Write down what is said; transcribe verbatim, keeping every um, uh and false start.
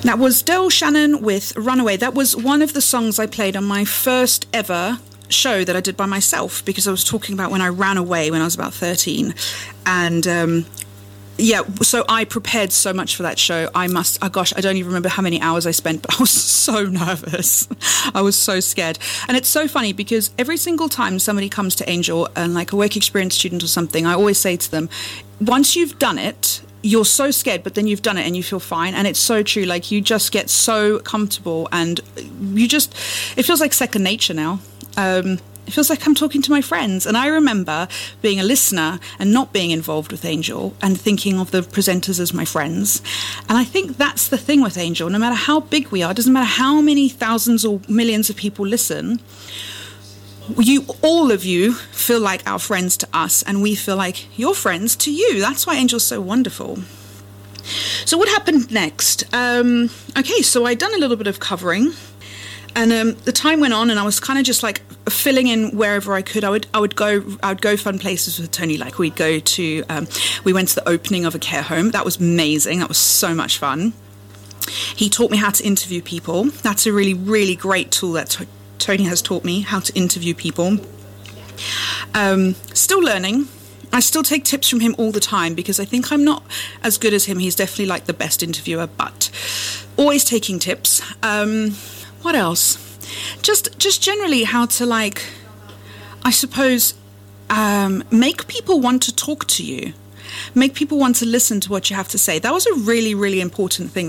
That was Del Shannon with Runaway. That was one of the songs I played on my first ever show that I did by myself, because I was talking about when I ran away when I was about thirteen. And um, yeah, so I prepared so much for that show. I must, oh gosh, I don't even remember how many hours I spent, but I was so nervous. I was so scared. And it's so funny because every single time somebody comes to Angel, and like a work experience student or something, I always say to them, once you've done it, you're so scared, but then you've done it and you feel fine. And it's so true. Like, you just get so comfortable, and you just, it feels like second nature now. Um, it feels like I'm talking to my friends. And I remember being a listener and not being involved with Angel and thinking of the presenters as my friends. And I think that's the thing with Angel. No matter how big we are, it doesn't matter how many thousands or millions of people listen, you, all of you, feel like our friends to us, and we feel like your friends to you. That's why Angel's so wonderful. So what happened next? Um, okay, so I'd done a little bit of covering, and um, the time went on, and I was kind of just like filling in wherever I could. I would, I would go, I would go fun places with Tony. Like, we'd go to, um, we went to the opening of a care home. That was amazing. That was so much fun. He taught me how to interview people. That's a really, really great tool that t- Tony has taught me, how to interview people. Um, still learning. I still take tips from him all the time, because I think I'm not as good as him. He's definitely like the best interviewer, but always taking tips. Um, what else? Just, just generally how to, like, I suppose, um, make people want to talk to you. Make people want to listen to what you have to say. That was a really, really important thing